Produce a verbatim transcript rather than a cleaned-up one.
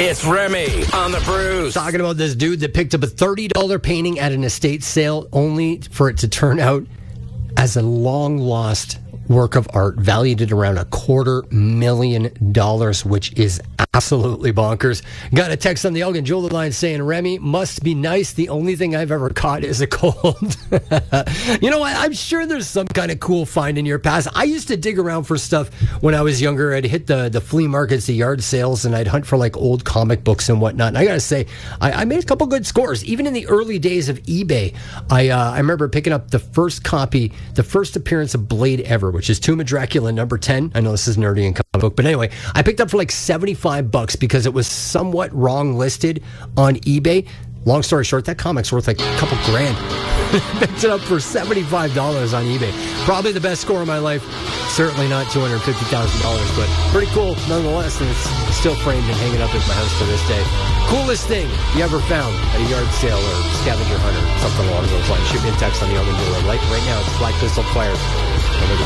It's Remy on the Brews. Talking about this dude that picked up a thirty dollars painting at an estate sale only for it to turn out as a long-lost work of art valued at around a quarter million dollars, which is absolutely bonkers. Got a text on the Elgin Jeweler line saying, Remy, must be nice. The only thing I've ever caught is a cold. You know what? I'm sure there's some kind of cool find in your past. I used to dig around for stuff when I was younger. I'd hit the, the flea markets, the yard sales, and I'd hunt for like old comic books and whatnot. And I got to say, I, I made a couple good scores. Even in the early days of eBay, I, uh, I remember picking up the first copy, the first appearance of Blade ever, which is Tomb of Dracula number ten. I know this is nerdy and comic book, but anyway, I picked up for like seventy-five bucks because it was somewhat wrong listed on eBay. Long story short, that comic's worth like a couple grand. Picked it up for seventy-five dollars on eBay. Probably the best score of my life. Certainly not two hundred fifty thousand dollars, but pretty cool nonetheless, and it's still framed and hanging up at my house to this day. Coolest thing you ever found at a yard sale or scavenger hunt or something along those lines. Shoot me a text on the Elgin Jeweler. Like right now, it's Black Pistol Fire.